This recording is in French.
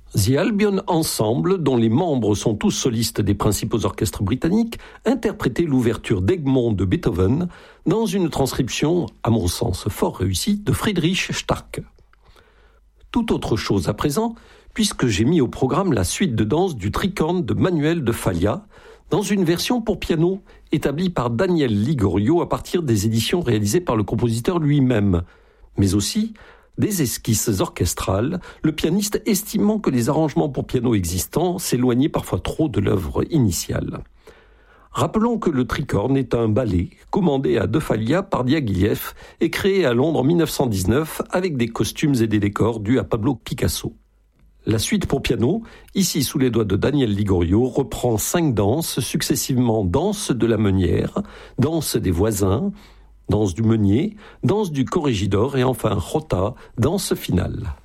The Albion Ensemble, dont les membres sont tous solistes des principaux orchestres britanniques, interprétait l'ouverture d'Egmont de Beethoven dans une transcription, à mon sens fort réussie, de Friedrich Starck. Tout autre chose à présent, puisque j'ai mis au programme la suite de danse du Tricorne de Manuel de Falla, dans une version pour piano établie par Daniel Ligorio à partir des éditions réalisées par le compositeur lui-même, mais aussi des esquisses orchestrales, le pianiste estimant que les arrangements pour piano existants s'éloignaient parfois trop de l'œuvre initiale. Rappelons que le Tricorne est un ballet commandé à De Falla par Diaghilev et créé à Londres en 1919 avec des costumes et des décors dus à Pablo Picasso. La suite pour piano, ici sous les doigts de Daniel Ligorio, reprend 5 danses, successivement danse de la meunière, danse des voisins, danse du meunier, danse du corrégidor et enfin jota, danse finale.